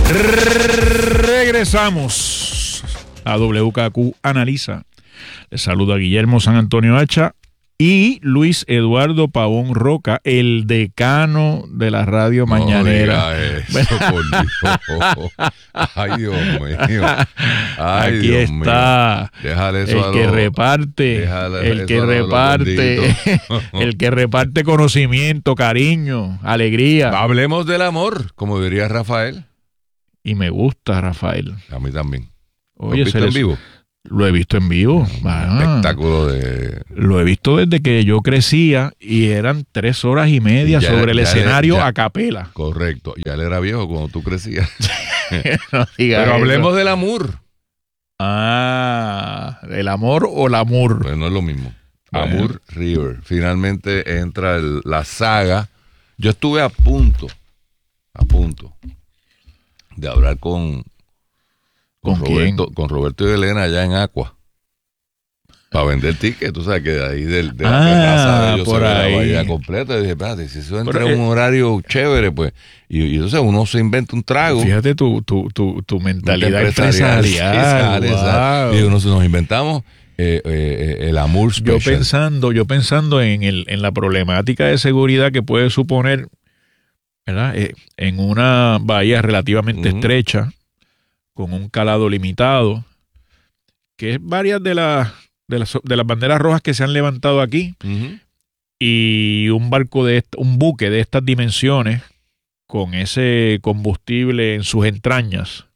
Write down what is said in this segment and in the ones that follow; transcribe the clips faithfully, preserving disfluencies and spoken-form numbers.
Regresamos a W K Q Analiza. Les saluda Guillermo San Antonio Hacha y Luis Eduardo Pavón Roca, el decano de la radio no mañanera. Diga eso, por Dios. Ay, Dios mío. Ay, Aquí Dios está mío. Déjale eso el a que los, reparte, déjale el eso que a los reparte, el que reparte conocimiento, cariño, alegría. Hablemos del amor, como diría Rafael. Y me gusta, Rafael. A mí también. Oye, ¿Lo has visto se en les... vivo? Lo he visto en vivo. Un Ah, espectáculo de... Lo he visto desde que yo crecía y eran tres horas y media Y ya- sobre el ya- escenario ya- a capela. Correcto. Ya él era viejo cuando tú crecías. No diga Pero eso. hablemos del amor. Ah, ¿el amor o el amor? Pues no es lo mismo. Bueno. Amur River. Finalmente entra el- la saga. Yo estuve a punto, a punto de hablar con, con, ¿Con quién? Roberto, con Roberto y Elena allá en Aqua. Para vender tickets, tú sabes que de ahí del, de la Ah, terraza de ellos por se ve ahí. la bahía completa. Y dije, espérate, si eso entra Pero, en eh, un horario chévere, pues. Y, y entonces uno se inventa un trago. Fíjate tu, tu, tu, tu mentalidad empresarial, empresarial. sí, sale, Wow. y uno, nos inventamos eh, eh, el Amur Yo Special. pensando, yo pensando en, el, en la problemática de seguridad que puede suponer, ¿verdad? Eh, en una bahía relativamente Ujú. estrecha, con un calado limitado, que es varias de las de las, de las banderas rojas que se han levantado aquí, Ujú. y un barco de est- un buque de estas dimensiones con ese combustible en sus entrañas.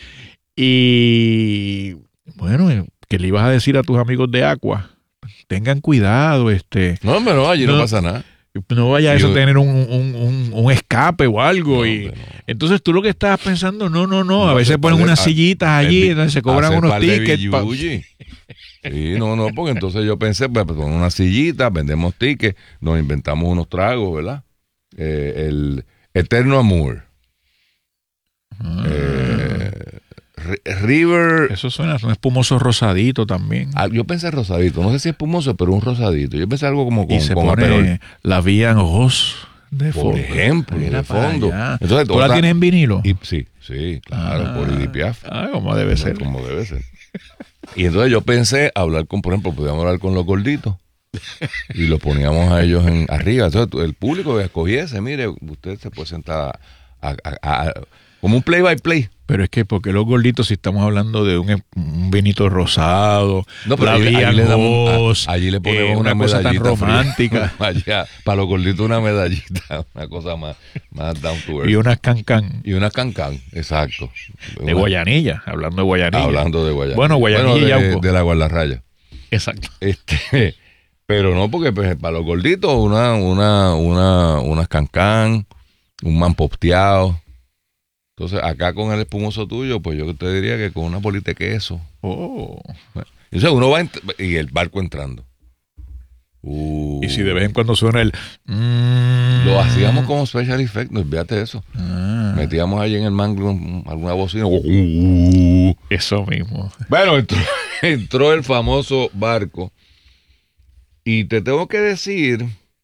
Y bueno, ¿qué le ibas a decir a tus amigos de Aqua? Tengan cuidado, este, No, pero no, allí no, No. pasa nada. no vaya a Yo- eso tener un, un, un, un escape o algo. No, y hombre, no. entonces tú lo que estabas pensando, no, no, no, No, a veces hacer ponen par de- unas a- sillitas allí, el- entonces se cobran hacer unos par de tickets. pa- billuyi. Sí, no, no, porque entonces yo pensé, pues con una sillita, vendemos tickets, nos inventamos unos tragos, ¿verdad? Eh, el Eterno Amor. Ah, Eh, Ri- River. eso suena un espumoso rosadito también. ah, Yo pensé rosadito, no sé si es espumoso, pero un rosadito. Yo pensé algo como con, y se con Aperol. pone la vía en ojos de Por fondo. ejemplo, Mira de para fondo. allá. Entonces, ¿Tú la otra- tienes en vinilo? Y, sí, sí, claro, Ah, por Edith Piaf. Ah, como debe ser. Como debe ser. Y entonces yo pensé hablar con, por ejemplo, podíamos hablar con los gorditos y los poníamos a ellos en arriba. Entonces tú- el público que escogiese, mire, usted se puede sentar a, a- a- a- como un play by play. Pero es que, porque los gorditos, si estamos hablando de un, un vinito rosado, No, pero la allí, vía allí le damos, Angos, a- allí le ponemos eh, una, una cosa tan medallita fría. romántica. Allá, para los gorditos una medallita, una cosa más, más down to earth. y unas cancan Y una cancán, exacto. de Una- Guayanilla, hablando de Guayanilla. Hablando de Guayanilla. Bueno, Guayanilla y de, Yauco. de la guardarraya. Exacto. Este, pero no, porque pues, para los gorditos, una, una, una, unas cancán, un manposteado. Entonces, acá con el espumoso tuyo, pues yo te diría que con una bolita de queso. Oh. Y entonces uno va ent- y el barco entrando. Uh, Y si de vez en cuando suena el... mm, Lo hacíamos como special effect, no olvídate eso. ah, Metíamos allí en el mangle un- alguna bocina. Uh, eso mismo. Bueno, entró, entró el famoso barco. Y te tengo que decir,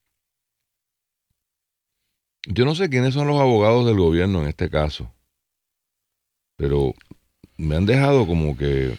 yo no sé quiénes son los abogados del gobierno en este caso, pero me han dejado como que,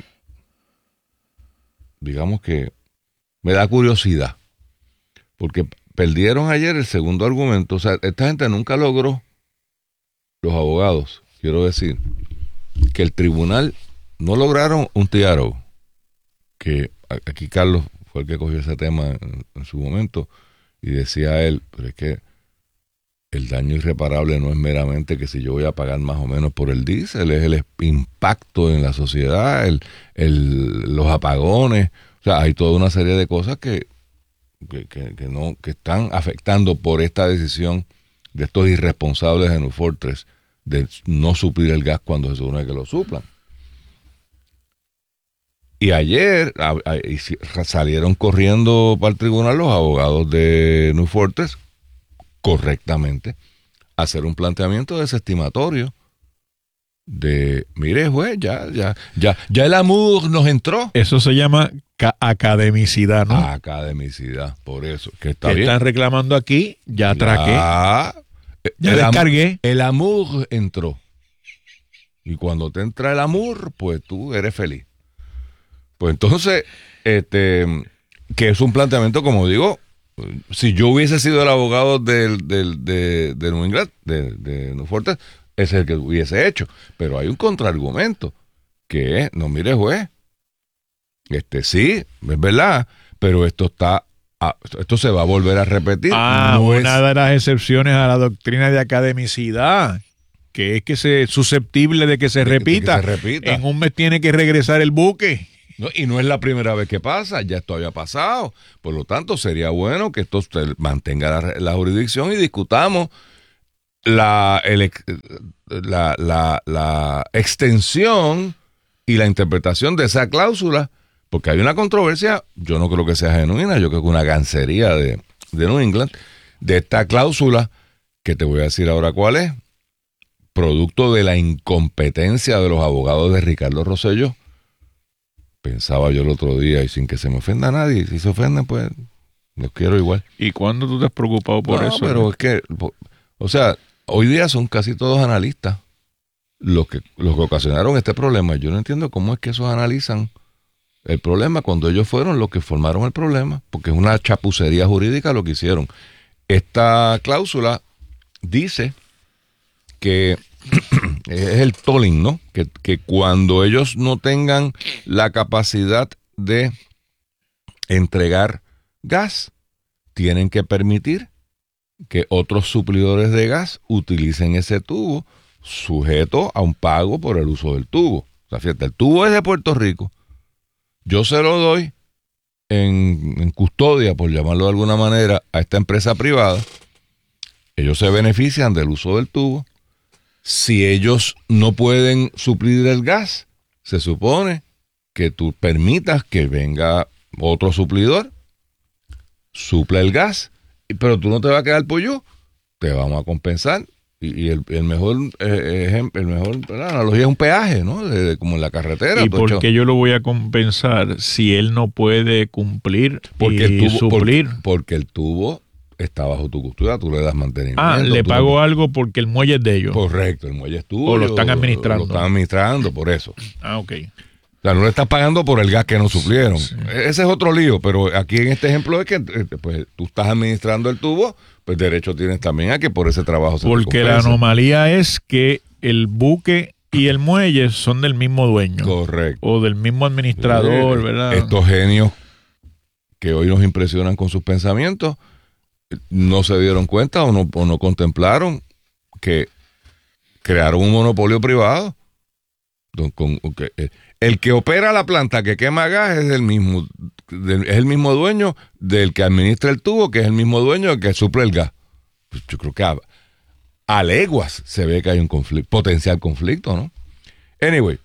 digamos que, me da curiosidad, porque perdieron ayer el segundo argumento. O sea, esta gente nunca logró, los abogados, quiero decir, que el tribunal no lograron un T R O, que aquí Carlos fue el que cogió ese tema en, en su momento, y decía él, pero es que el daño irreparable no es meramente que si yo voy a pagar más o menos por el diésel, es el impacto en la sociedad, el, el, los apagones, o sea, hay toda una serie de cosas que, que, que, que no, que están afectando por esta decisión de estos irresponsables de New Fortress de no suplir el gas cuando se supone que lo suplan. Y ayer a, a, y salieron corriendo para el tribunal los abogados de New Fortress, correctamente, a hacer un planteamiento desestimatorio de, mire juez, ya, ya, ya, ya el amor nos entró. Eso se llama ca- academicidad, ¿no? Academicidad, por eso, que está que bien. están reclamando aquí, ya traqué, Ya, ya el am- descargué. El amor entró. Y cuando te entra el amor, pues tú eres feliz. Pues entonces, este, que es un planteamiento, como digo, si yo hubiese sido el abogado del, del, de, de New England, de, de New Fortress, ese es el que hubiese hecho. Pero hay un contraargumento, que es, no mire juez, este sí, es verdad, pero esto está, esto se va a volver a repetir. Ah, no una es, de las excepciones a la doctrina de academicidad, que es que se es susceptible de que se, de, repita. de que se repita. En un mes tiene que regresar el buque. No, y no es la primera vez que pasa, ya esto había pasado. Por lo tanto, sería bueno que esto se mantenga la, la jurisdicción y discutamos la, el, la, la, la extensión y la interpretación de esa cláusula, porque hay una controversia, yo no creo que sea genuina, yo creo que una gancería de, de New England, de esta cláusula, que te voy a decir ahora cuál es, producto de la incompetencia de los abogados de Ricardo Rosselló. Pensaba yo el otro día, y sin que se me ofenda a nadie, si se ofenden, pues los quiero igual. ¿Y cuándo tú te has preocupado por no, eso? Pero ¿no? Es que, o sea, hoy día son casi todos analistas los que, los que ocasionaron este problema. Yo no entiendo cómo es que esos analizan el problema cuando ellos fueron los que formaron el problema, porque es una chapucería jurídica lo que hicieron. Esta cláusula dice que es el tolling, ¿no? Que, que cuando ellos no tengan la capacidad de entregar gas, tienen que permitir que otros suplidores de gas utilicen ese tubo sujeto a un pago por el uso del tubo. O sea, fíjate, el tubo es de Puerto Rico. Yo se lo doy en, en custodia, por llamarlo de alguna manera, a esta empresa privada. Ellos se benefician del uso del tubo. Si ellos no pueden suplir el gas, se supone que tú permitas que venga otro suplidor, supla el gas, pero tú no te vas a quedar pollo, te vamos a compensar. Y, y el, el mejor eh, ejemplo, el mejor, la analogía es un peaje, ¿no? De, de, como en la carretera. ¿Y por qué yo lo voy a compensar si él no puede cumplir porque y el tubo, suplir? Porque, porque el tubo está bajo tu custodia, tú le das mantenimiento. Ah, le pago le... algo porque el muelle es de ellos. Correcto, el muelle es tuyo. O lo están administrando. Lo están administrando, por eso. Ah, ok. O sea, no le estás pagando por el gas que no suplieron. Sí. Ese es otro lío, pero aquí en este ejemplo es que pues, tú estás administrando el tubo, pues derecho tienes también a que por ese trabajo se Porque la anomalía es que el buque y el muelle son del mismo dueño. Correcto. O del mismo administrador, ¿verdad? Estos genios que hoy nos impresionan con sus pensamientos no se dieron cuenta o no, o no contemplaron que crearon un monopolio privado. Con, con, que, el que opera la planta que quema gas es el mismo es el mismo dueño del que administra el tubo, que es el mismo dueño del que suple el gas. Pues yo creo que a, a leguas se ve que hay un conflicto, potencial conflicto, ¿no? Anyway,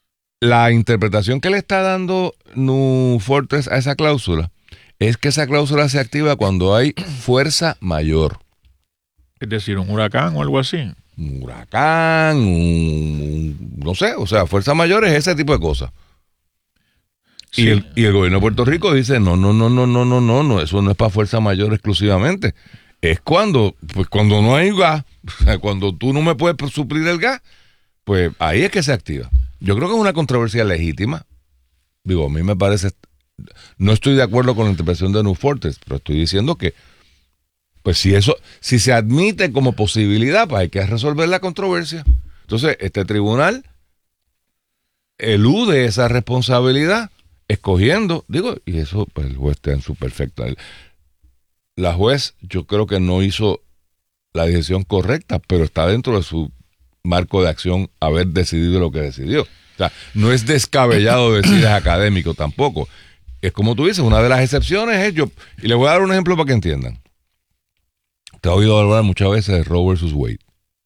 la interpretación que le está dando New Fortress a esa cláusula es que esa cláusula se activa cuando hay fuerza mayor. Es decir, un huracán o algo así. Un huracán, un, un, no sé, o sea, fuerza mayor es ese tipo de cosas. Sí. Y, el, y el gobierno de Puerto Rico dice, no, no, no, no, no, no, no, no, eso no es para fuerza mayor exclusivamente. Es cuando, pues cuando no hay gas, o sea, cuando tú no me puedes suplir el gas, pues ahí es que se activa. Yo creo que es una controversia legítima. Digo, a mí me parece, no estoy de acuerdo con la interpretación de New Fortress, pero estoy diciendo que pues si eso, si se admite como posibilidad, pues hay que resolver la controversia. Entonces, este tribunal elude esa responsabilidad escogiendo, digo, y eso pues el juez está en su perfecta. La juez yo creo que no hizo la decisión correcta, pero está dentro de su marco de acción haber decidido lo que decidió. O sea, no es descabellado decir es académico tampoco. Es como tú dices, una de las excepciones es yo, y les voy a dar un ejemplo para que entiendan. Te he oído hablar muchas veces de Roe versus Wade,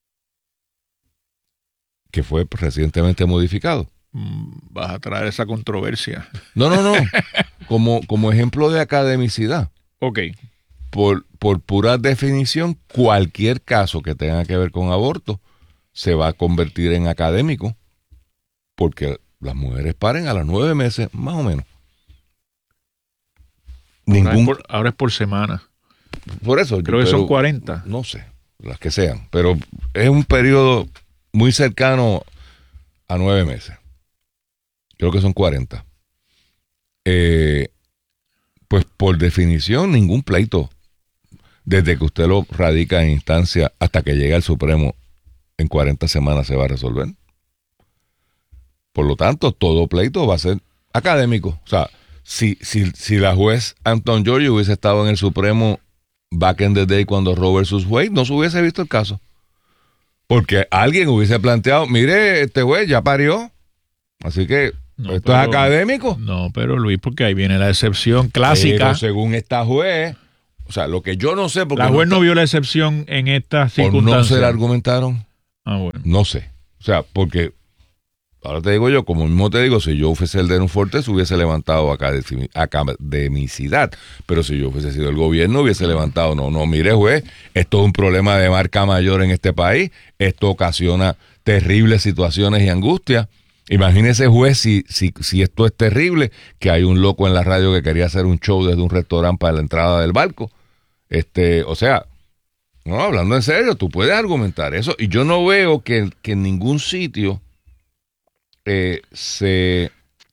que fue recientemente modificado. Vas a traer esa controversia. No, no, no. Como, como ejemplo de academicidad. Ok. Por, por pura definición, cualquier caso que tenga que ver con aborto se va a convertir en académico, porque las mujeres paren a los nueve meses, más o menos. Ningún... Ahora, es por, ahora es por semana. Por eso. Creo que son cuarenta. No sé, las que sean. Pero es un periodo muy cercano a nueve meses. Creo que son cuarenta. Eh, pues por definición, ningún pleito, desde que usted lo radica en instancia hasta que llega al Supremo, en cuarenta semanas se va a resolver. Por lo tanto, todo pleito va a ser académico. O sea, si, si, si la juez Anton George hubiese estado en el Supremo back in the day cuando Roe versus Wade, no se hubiese visto el caso. Porque alguien hubiese planteado, mire, este juez ya parió, así que no, esto pero, es académico. No, pero Luis, porque ahí viene la excepción clásica. Pero según esta juez, o sea, lo que yo no sé... Porque la juez no, no vio la excepción en estas circunstancias. ¿O no se la argumentaron? Ah, bueno. No sé. O sea, porque... Ahora te digo yo, como mismo te digo, si yo fuese el de un Fortes hubiese levantado academicidad, pero si yo fuese sido el gobierno hubiese levantado, no, no, mire juez, esto es un problema de marca mayor en este país, esto ocasiona terribles situaciones y angustias. Imagínese juez si, si, si esto es terrible, que hay un loco en la radio que quería hacer un show desde un restaurante para la entrada del barco. Este, o sea, no, hablando en serio, tú puedes argumentar eso, y yo no veo que, que en ningún sitio... Eh, se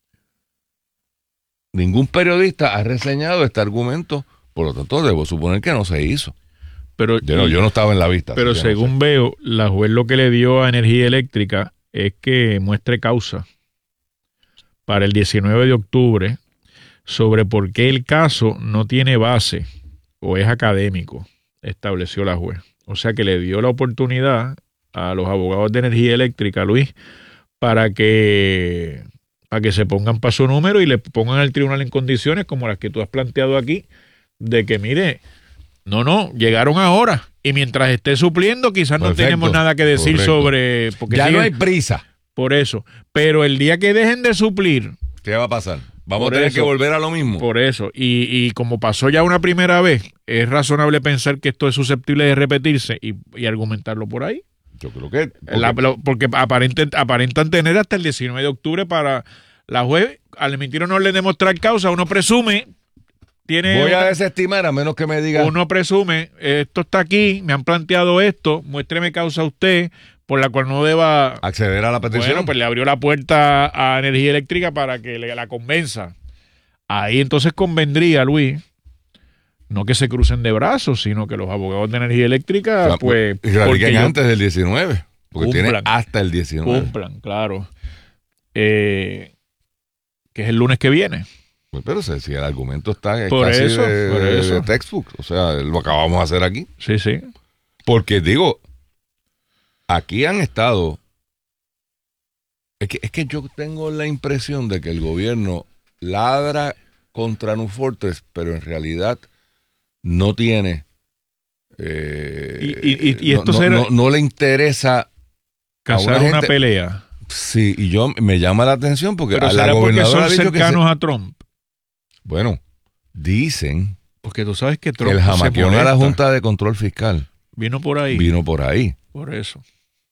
ningún periodista ha reseñado este argumento, por lo tanto debo suponer que no se hizo. Pero yo no, yo no estaba en la vista. Pero según no sé. veo, la juez lo que le dio a Energía Eléctrica es que muestre causa para el diecinueve de octubre sobre por qué el caso no tiene base o es académico, estableció la juez. O sea que le dio la oportunidad a los abogados de Energía Eléctrica, Luis, para que, para que se pongan para su número y le pongan al tribunal en condiciones como las que tú has planteado aquí, de que, mire, no, no, llegaron ahora, y mientras esté supliendo, quizás Perfecto. No tenemos nada que decir Correcto. Sobre... Porque ya siguen, no hay prisa. Por eso. Pero el día que dejen de suplir... ¿Qué va a pasar? Vamos a tener eso, que volver a lo mismo. Por eso. Y, y como pasó ya una primera vez, es razonable pensar que esto es susceptible de repetirse y, y argumentarlo por ahí. Yo creo que... Porque, la, porque aparenten, aparentan tener hasta el diecinueve de octubre para la juez, al emitir o no le demostrar causa, uno presume... Tiene Voy a una, desestimar a menos que me diga... Uno presume, esto está aquí, me han planteado esto, muéstreme causa a usted, por la cual no deba... Acceder a la petición. Bueno, pues le abrió la puerta a Energía Eléctrica para que le, la convenza. Ahí entonces convendría, Luis... No que se crucen de brazos, sino que los abogados de Energía Eléctrica, o sea, pues... Y radiquen antes del diecinueve, porque cumplan, tiene hasta el diecinueve. Cumplan, claro. Eh, que es el lunes que viene. Pues, pero si el argumento está por casi eso, de, por eso. de textbook, o sea, lo acabamos de hacer aquí. Sí, sí. Porque digo, aquí han estado... Es que, es que yo tengo la impresión de que el gobierno ladra contra New Fortress, pero en realidad... no tiene eh, y, y, y esto no, será no, no le interesa casar una, una pelea. Sí, y yo me llama la atención porque pero a la será porque son ha dicho cercanos que se, a Trump. Bueno, dicen porque tú sabes que Trump el jamaquión a la Junta de Control Fiscal vino por ahí. Vino por ahí. Por eso.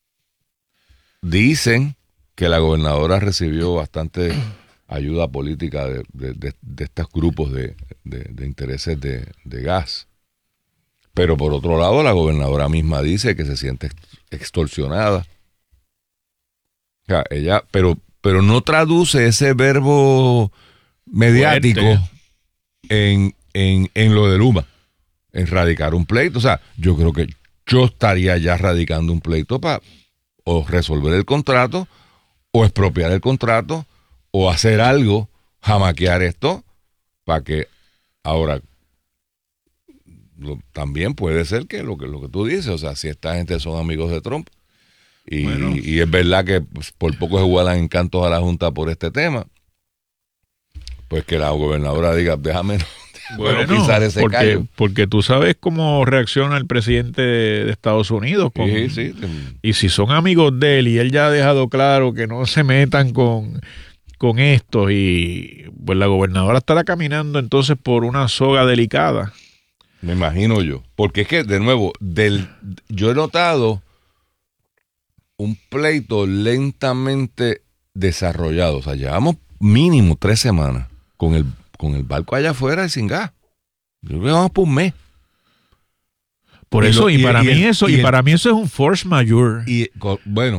Dicen que la gobernadora recibió bastante ayuda política de, de, de, de estos grupos de, de, de intereses de, de gas. Pero por otro lado, la gobernadora misma dice que se siente extorsionada. O sea, ella, pero, pero no traduce ese verbo mediático en, en, en lo de Luma, en radicar un pleito. O sea, yo creo que yo estaría ya radicando un pleito para o resolver el contrato, o expropiar el contrato, o hacer algo, jamaquear esto, para que ahora lo, también puede ser que lo, que lo que tú dices, o sea, si esta gente son amigos de Trump, y, bueno. y, y es verdad que pues, por poco se igualan encantos a la Junta por este tema, pues que la gobernadora diga, déjame, déjame bueno, pisar ese porque, callo. Porque tú sabes cómo reacciona el presidente de, de Estados Unidos. Con, sí, sí. Y si son amigos de él, y él ya ha dejado claro que no se metan con... con esto, y pues la gobernadora estará caminando entonces por una soga delicada. Me imagino yo. Porque es que, de nuevo, del yo he notado un pleito lentamente desarrollado. O sea, llevamos mínimo tres semanas con el, con el barco allá afuera y sin gas. Yo creo que vamos por un mes. Por y eso, lo, y, y para y mí el, eso, y, y el, para mí eso es un force majeure. Y bueno...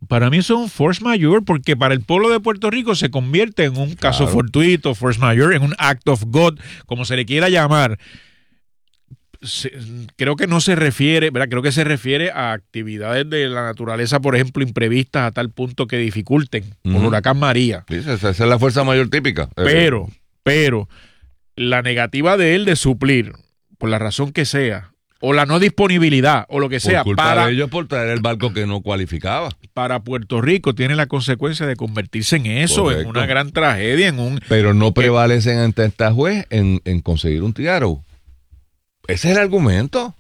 Para mí eso es un force majeure, porque para el pueblo de Puerto Rico se convierte en un caso Claro. fortuito, force majeure, en un act of God, como se le quiera llamar. Se, creo que no se refiere, ¿verdad? Creo que se refiere a actividades de la naturaleza, por ejemplo, imprevistas a tal punto que dificulten, por Ujú. huracán María. Sí, esa, esa es la fuerza mayor típica. Pero, pero, la negativa de él de suplir, por la razón que sea, o la no disponibilidad, o lo que por sea, culpa para, de ellos por traer el barco que no cualificaba. para Puerto Rico, tiene la consecuencia de convertirse en eso, Correcto. en una gran tragedia, en un... Pero no prevalecen ante esta juez en, en conseguir un T R O. Ese es el argumento.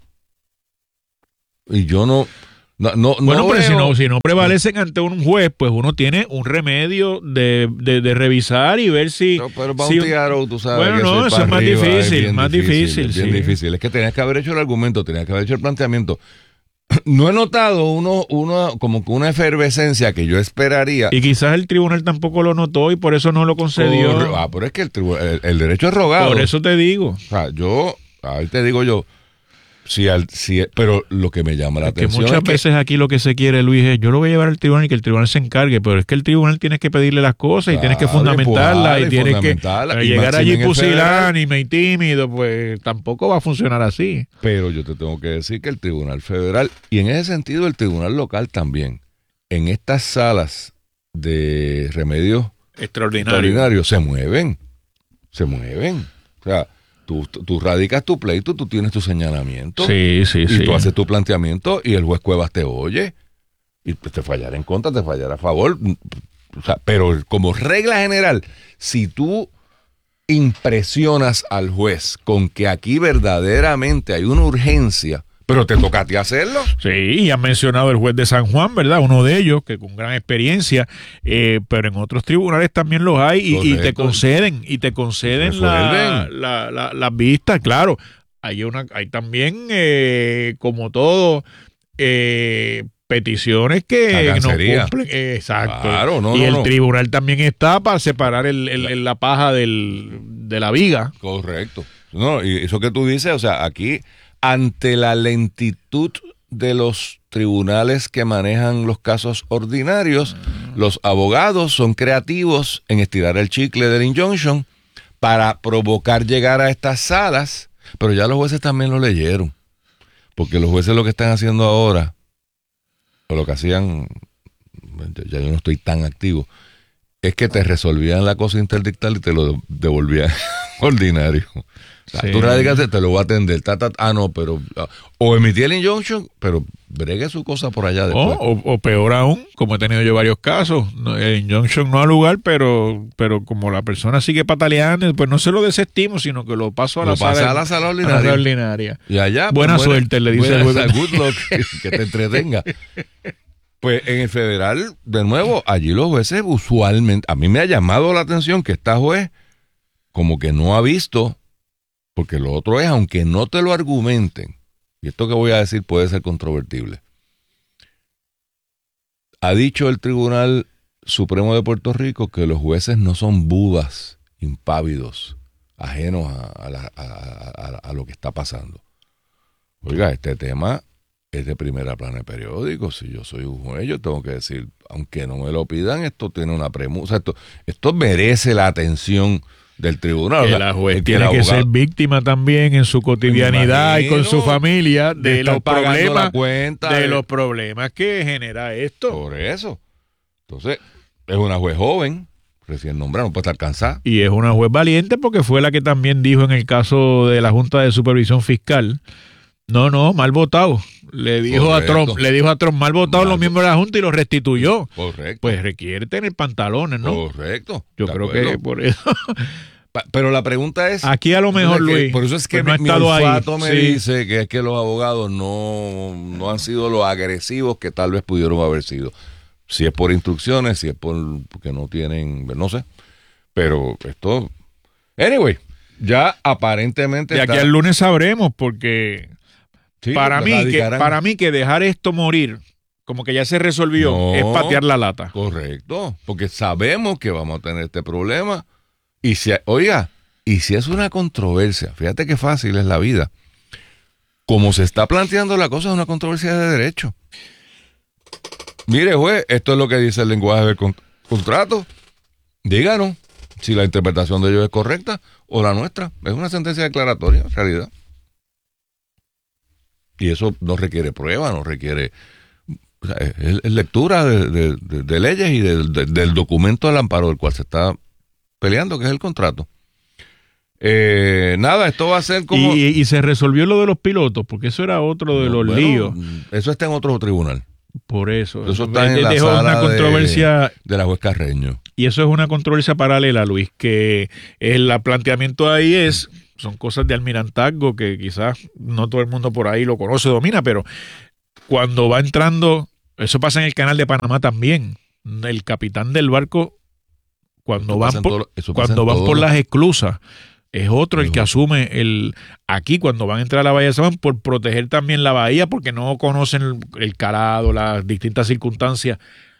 Y yo no... no, no Bueno, no pero veo- si no, si no prevalecen ante un juez, pues uno tiene un remedio de, de, de revisar y ver si... No, pero para si un T R O, tú sabes Bueno, que no, eso eso es más arriba, difícil, bien más difícil, es bien sí. difícil. Es que tenías que haber hecho el argumento, tenías que haber hecho el planteamiento. No he notado uno, uno como que una efervescencia que yo esperaría. Y quizás el tribunal tampoco lo notó y por eso no lo concedió. Corre- ah, pero es que el, tribu- el, el derecho es rogado. Por eso te digo. O sea, yo, ahí te digo yo, si al, si, pero lo que me llama la Es que atención muchas es que veces aquí lo que se quiere, Luis, es yo lo voy a llevar al tribunal y que el tribunal se encargue, pero es que el tribunal tienes que pedirle las cosas y tienes que Claro, fundamentarlas y empujarla y tienes que fundamentarla, pero y llegar máxime allí en el federal. pusilánime y tímido, pues tampoco va a funcionar así. Pero yo te tengo que decir que el Tribunal Federal, y en ese sentido el Tribunal Local también, en estas salas de remedios Extraordinario. extraordinarios se mueven, se mueven. O sea, tú, tú, tú radicas tu pleito, tú tienes tu señalamiento, Sí, sí, y sí. tú haces tu planteamiento y el juez Cuevas te oye, y pues te fallará en contra, te fallará a favor. O sea, pero como regla general, si tú impresionas al juez con que aquí verdaderamente hay una urgencia, pero te toca a ti hacerlo. Sí, y han mencionado el juez de San Juan, ¿verdad? Uno de ellos, que con gran experiencia, eh, pero en otros tribunales también los hay y, y te Correcto. conceden, y te conceden la, Resuelven. la, la, las vistas, claro. Hay una, hay también, eh, como todo, eh, peticiones que no Cagancería. cumplen. Eh, exacto. Claro, no, y no, el no. tribunal también está para separar el, el- el- la paja del, de la viga. Correcto. No, y eso que tú dices, o sea, aquí, ante la lentitud de los tribunales que manejan los casos ordinarios, los abogados son creativos en estirar el chicle del injunction para provocar llegar a estas salas, pero ya los jueces también lo leyeron, porque los jueces lo que están haciendo ahora, o lo que hacían, ya yo no estoy tan activo, es que te resolvían la cosa interdictal y te lo devolvían ordinario. O sea, Sí. tú radicaste, te lo voy a atender. Ta, ta, ah, no, pero... ah, o emití el injunction, pero bregue su cosa por allá después. O, o, o peor aún, como he tenido yo varios casos, no, el injunction no ha lugar, pero, pero como la persona sigue pataleando, pues no se lo desestimo, sino que lo paso a Lo la sala, pasa a la sala ordinaria. a la sala ordinaria. Y allá... Buena suerte, le dice el buena- juez. good luck, que te entretenga. Pues en el federal, de nuevo, allí los jueces usualmente... A mí me ha llamado la atención que esta juez como que no ha visto... Porque lo otro es, aunque no te lo argumenten, y esto que voy a decir puede ser controvertible, ha dicho el Tribunal Supremo de Puerto Rico que los jueces no son budas, impávidos, ajenos a, a, la- a- a- a lo que está pasando. Oiga, este tema es de primera plana de periódico. Si yo soy un juez, yo tengo que decir, aunque no me lo pidan, esto tiene una premusa, esto, esto merece la atención del tribunal. Que O sea, la juez el tiene el que ser abogado- víctima también en su cotidianidad y con su imagino, familia de de, estar los pagando problemas la cuenta, de de- los problemas que genera esto. Por eso. Entonces, es una juez joven, recién nombrada, no puede estar cansada. Y es una juez valiente porque fue la que también dijo en el caso de la Junta de Supervisión Fiscal, no, no, mal votado. Le dijo Correcto. a Trump, le dijo a Trump, mal votado Mal los miembros de la Junta y lo restituyó. Correcto. Pues requiere tener pantalones, ¿no? Correcto. Yo de creo acuerdo. que por eso. Pa- Pero la pregunta es... Aquí a lo mejor, Entonces, que- Luis. por eso es que pues no ha mi, mi estado ahí. olfato me Sí. dice que es que los abogados no, no han sido los agresivos que tal vez pudieron haber sido. Si es por instrucciones, si es por porque no tienen, no sé. Pero esto... Anyway, ya aparentemente... De aquí está- al lunes sabremos porque Sí, para lo mí que radicarán. para mí que dejar esto morir como que ya se resolvió No. es patear la lata. Correcto, porque sabemos que vamos a tener este problema. Y si, oiga, y si es una controversia, fíjate qué fácil es la vida. Como se está planteando la cosa, es una controversia de derecho. mire, juez, esto es lo que dice el lenguaje del con- contrato. Díganos si la interpretación de ellos es correcta o la nuestra. Es una sentencia declaratoria, en realidad. Y eso no requiere prueba, no requiere... O sea, es, es lectura de, de, de, de leyes y de, de, del documento del amparo del cual se está peleando, que es el contrato. Eh, nada, esto va a ser como... Y, y se resolvió lo de los pilotos, porque eso era otro de No, los bueno, líos. Eso está en otro tribunal. Por eso. Eso está en la dejó sala una controversia, de, de la juez Carreño. y eso es una controversia paralela, Luis, que el planteamiento ahí es, son cosas de almirantazgo que quizás no todo el mundo por ahí lo conoce, domina, pero cuando va entrando, eso pasa en el canal de Panamá también. El capitán del barco, cuando Eso van pasa en por, todo- eso pasa cuando en van todo por lo- las esclusas, es otro el Es que otro. asume el aquí cuando van a entrar a la bahía de San Juan por proteger también la bahía porque no conocen el, el calado, las distintas circunstancias.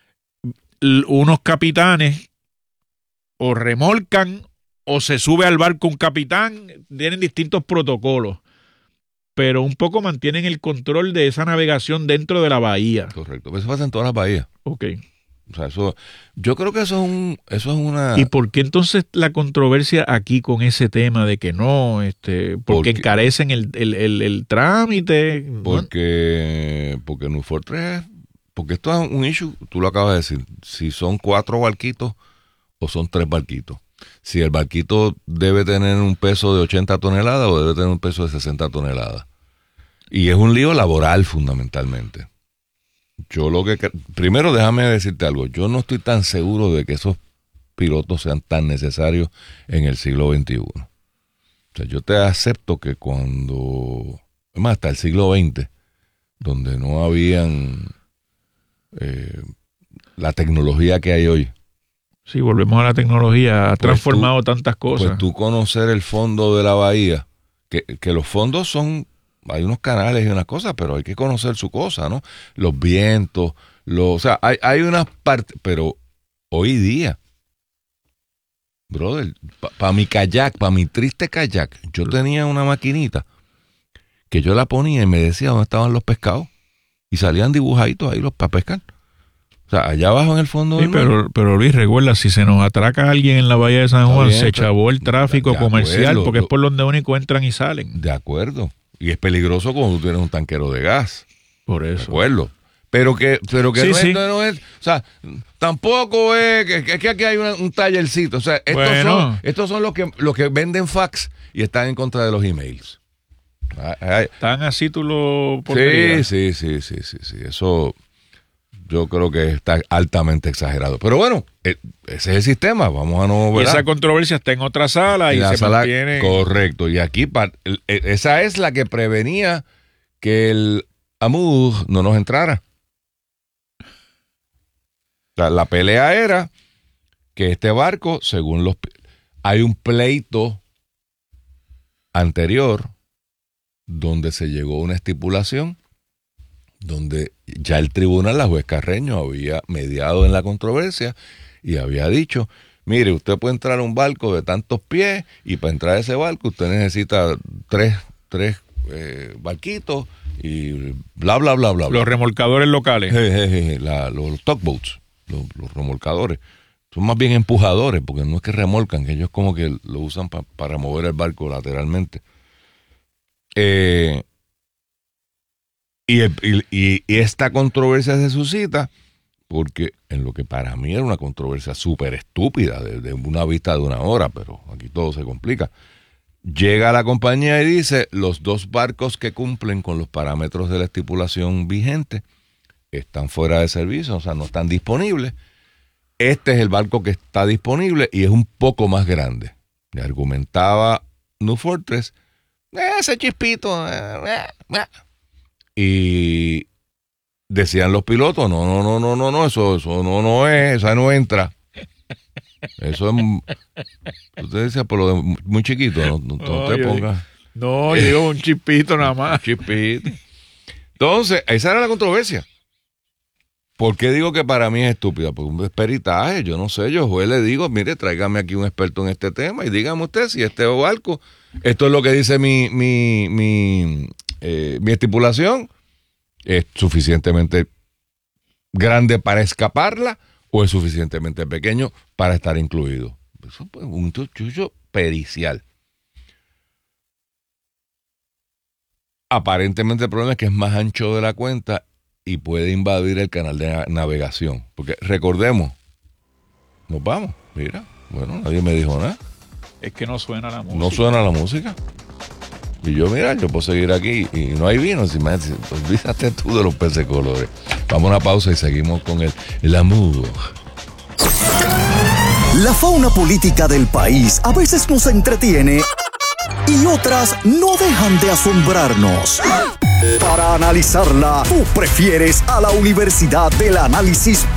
L- unos capitanes o remolcan o se sube al barco un capitán, tienen distintos protocolos, pero un poco mantienen el control de esa navegación dentro de la bahía. Correcto. Eso pasa en todas las bahías. Ok. O sea, eso... Yo creo que eso es un... Eso es una... ¿Y por qué entonces la controversia aquí con ese tema de que no, este, porque Porque- encarecen el, el, el, el trámite? Porque... Porque Newport tres... Porque esto es un issue, tú lo acabas de decir. Si son cuatro barquitos o son tres barquitos. Si el barquito debe tener un peso de ochenta toneladas o debe tener un peso de sesenta toneladas. Y es un lío laboral fundamentalmente. Yo lo que... Primero déjame decirte algo. Yo no estoy tan seguro de que esos pilotos sean tan necesarios en el siglo veintiuno. O sea, yo te acepto que cuando... Es más, hasta el siglo veinte, donde no habían eh, la tecnología que hay hoy. Sí, volvemos a la tecnología, ha Pues transformado tú- tantas cosas. Pues tú conocer el fondo de la bahía, que, que los fondos son, hay unos canales y unas cosas, pero hay que conocer su cosa, ¿no? Los vientos, los, o sea, hay, hay unas partes, pero hoy día, brother, para pa mi kayak, para mi triste kayak, yo tenía una maquinita que yo la ponía y me decía dónde estaban los pescados y salían dibujaditos ahí los para pescar. O sea, allá abajo en el fondo Sí, del mar. pero, pero Luis, recuerda, si se nos atraca alguien en la bahía de San Está Juan, bien, se pero- chavó el tráfico de comercial, acuerdo, porque es lo- por donde único entran y salen. De acuerdo. Y es peligroso cuando tú tienes un tanquero de gas. Por De eso. acuerdo. Pero que, pero que Sí, no, sí. Es, no es, o sea, tampoco es que, que- que aquí hay una- un tallercito. O sea, estos Bueno. son, estos son los que, los que venden fax y están en contra de los emails. Ay, ay. Tan así tú lo Sí, pondrías. sí, sí, sí, sí, sí. Eso yo creo que está altamente exagerado. Pero bueno, eh, ese es el sistema. Vamos a no Y ver. esa controversia está en otra sala y, la se sala- mantiene. Correcto. Y aquí, pa- el- e- esa es la que prevenía que el Amud no nos entrara. O sea, la pelea era que este barco, según los... Hay un pleito anterior donde se llegó a una estipulación donde ya el tribunal, la juez Carreño, había mediado en la controversia y había dicho, mire, usted puede entrar a un barco de tantos pies y para entrar a ese barco usted necesita tres, tres eh, barquitos y bla, bla, bla, bla. bla. Los remolcadores locales. Je, je, je, la- los, los tugboats, los, los remolcadores, son más bien empujadores, porque no es que remolcan, que ellos como que lo usan pa- para mover el barco lateralmente. Eh, y, el- y- y- y esta controversia se suscita porque en lo que para mí era una controversia súper estúpida, de, de una vista de una hora, pero aquí todo se complica. Llega la compañía y dice, los dos barcos que cumplen con los parámetros de la estipulación vigente están fuera de servicio, o sea, no están disponibles. Este es el barco que está disponible y es un poco más grande. Le argumentaba New Fortress, ese chispito. eh, eh, eh". Y decían los pilotos, no, no, no, no, no, no, eso, eso no, no es, esa no entra. Eso es... Usted decía, por lo de muy chiquito, no, no, no te Oye, pongas... No, yo digo un chispito nada más. Chispito. Entonces, esa era la controversia. ¿Por qué digo que para mí es estúpida? Porque un peritaje, yo no sé, yo juez le digo, mire, tráigame aquí un experto en este tema y dígame usted si este barco, esto es lo que dice mi, mi, mi, eh, mi estipulación, es suficientemente grande para escaparla o es suficientemente pequeño para estar incluido. Eso es un chucho pericial. Aparentemente el problema es que es más ancho de la cuenta y puede invadir el canal de navegación. Porque recordemos, nos vamos, mira, bueno, nadie me dijo nada. Es que no suena la música. No suena la música. Y yo, mira, yo puedo seguir aquí y no hay vino. Si me, olvídate tú de los peces colores. Vamos a una pausa y seguimos con el, el amor. La fauna política del país a veces nos entretiene y otras no dejan de asombrarnos. Para analizarla, tú prefieres a la Universidad del Análisis